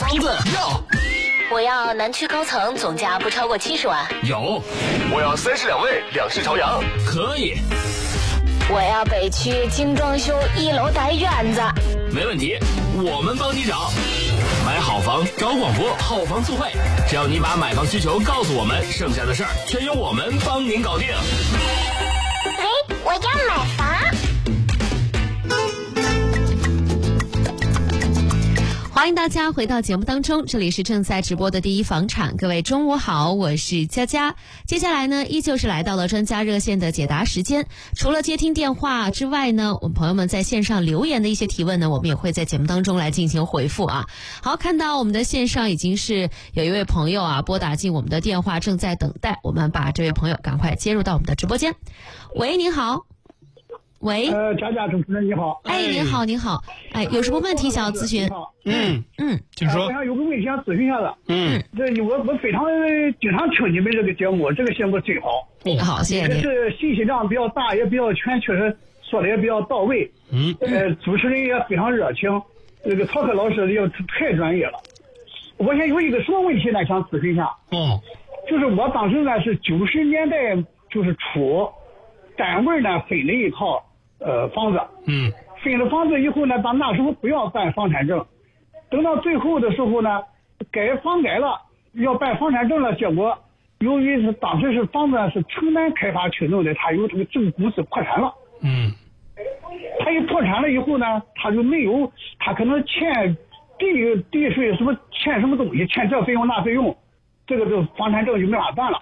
房子要。 我要南区高层，总价不超过70万。 有。 我要32位，两室朝阳。 可以。 我要北区精装修，1楼带院子。 没问题，我们帮你找。买好房找广播，好房促会，只要你把买房需求告诉我们，剩下的事儿全由我们帮您搞定。 哎，我要买房。 欢迎大家回到节目当中，这里是正在直播的第一房产。各位中午好，我是佳佳。接下来呢，依旧是来到了专家热线的解答时间。除了接听电话之外呢，我们朋友们在线上留言的一些提问呢，我们也会在节目当中来进行回复啊。好，看到我们的线上已经是有一位朋友啊拨打进我们的电话，正在等待，我们把这位朋友赶快接入到我们的直播间。喂，您好。喂， 佳佳主持人你好。 哎，您好，您好。哎，有什么问题想要咨询？ 请说。我想有个问题想咨询一下子。这我非常经常听你们这个节目，这个节目真好。 好，谢谢您。 这是信息量比较大，也比较全，确实说的也比较到位。主持人也非常热情，这个曹克老师也太专业了。我想有一个什么问题呢，想咨询一下。就是我当时呢是90年代就是初，单位呢分了一套房子。分了房子以后呢，那时候不要办房产证，等到最后的时候呢，改房改了，要办房产证了，结果由于是当时是房子是城南开发区弄的，他有这个证公司破产了。他一破产了以后呢，他就没有，他可能欠地税什么，欠什么东西，欠这费用那费用，这个房产证就没法办了。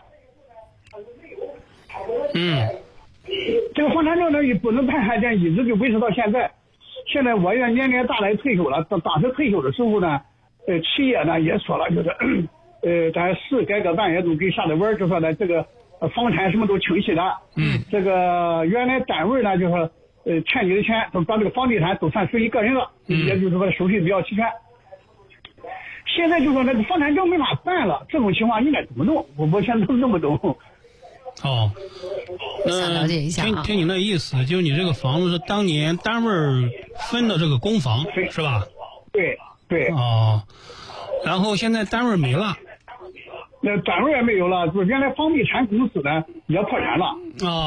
这个房产证呢也不能办，还得一直就维持到现在。现在我也年龄大了，退休了。当时退休的时候呢，企业呢也说了，就是咱市改革办也都给下的文，就说呢这个房产什么都清晰的。这个原来单位呢就是欠你的钱都把这个房地产都算属于个人了，也就是说手续比较齐全。现在就说那个房产证没法办了，这种情况应该怎么弄？我现在都弄不懂。 想了解一下啊。 听你那意思，就是你这个房子是当年单位分的这个公房是吧？ 对。 然后现在单位没了。 那单位也没有了，就是原来房地产公司呢也破产了。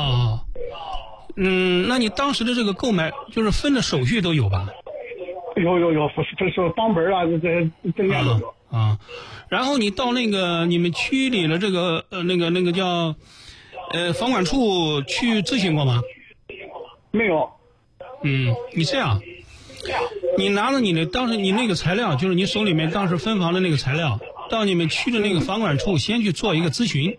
那你当时的这个购买就是分的手续都有吧？ 有，这是房本啊，这证件都有。 然后你到那个你们区里的这个那个叫房管处去咨询过吗？ 没有。 你这样，你拿着你的当时你那个材料，就是你手里面当时分房的那个材料，到你们区的那个房管处先去做一个咨询。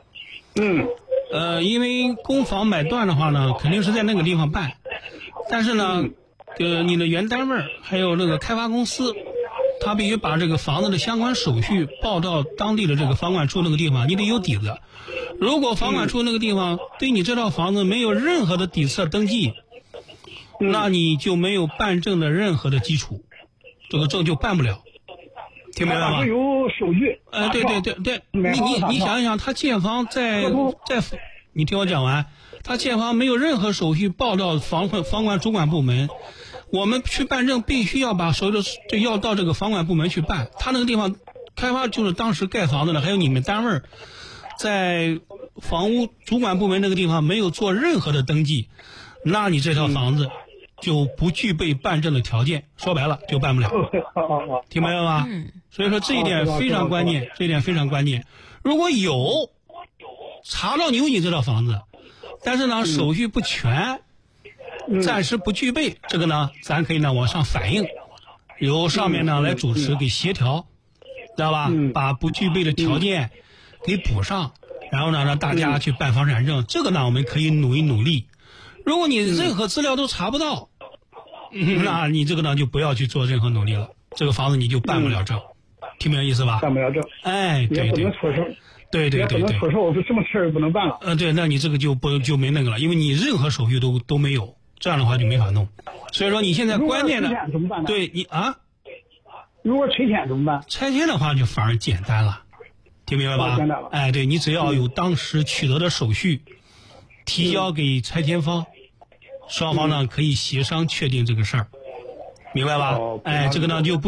因为公房买断的话呢，肯定是在那个地方办，但是呢，你的原单位还有那个开发公司，他必须把这个房子的相关手续报到当地的这个房管处那个地方，你得有底子。如果房管处那个地方对你这套房子没有任何的底册登记，那你就没有办证的任何的基础，这个证就办不了。听明白吗？ 有手续。 对，你想一想，他建房在你听我讲完，他建房没有任何手续报到房管主管部门，我们去办证必须要把所有的就要到这个房管部门去办。他那个地方开发就是当时盖房子的，还有你们单位在房屋主管部门那个地方没有做任何的登记，那你这套房子就不具备办证的条件，说白了就办不了。听明白吗？所以说这一点非常关键，这一点非常关键。如果有查到有你这套房子，但是呢手续不全，暂时不具备，这个呢咱可以呢往上反映，由上面呢来主持给协调，知道吧？把不具备的条件给补上，然后呢让大家去办房产证，这个呢我们可以努一努力。如果你任何资料都查不到，那你这个呢就不要去做任何努力了，这个房子你就办不了证。听明白意思吧？ 办不了证。 对， 也不能出手。 对， 也不能出手，什么事儿不能办了。 对，那你这个就没那个了，因为你任何手续都没有，这样的话就没法弄。所以说你现在关键的，对你如果拆迁怎么办？ 拆迁的话就反而简单了，听明白吧？ 简单了。 对，你只要有当时取得的手续，提交给拆迁方，双方呢可以协商确定这个事儿，明白吧？这个呢就不